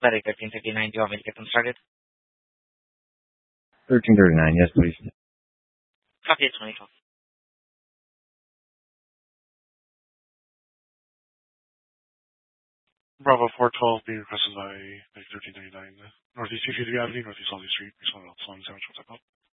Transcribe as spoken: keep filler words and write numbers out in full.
Medic thirteen fifty-nine, do you want me to get them started? thirteen thirty-nine, yes, please. Copy at twenty twelve. Bravo four twelve being requested by Medic thirteen thirty-nine, Northeast fiftieth Avenue, Northeast Salty Street, East San San San Francisco.